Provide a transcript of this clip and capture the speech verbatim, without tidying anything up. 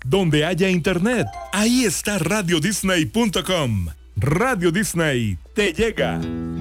Donde haya internet, ahí está radio disney punto com. Radio Disney te llega.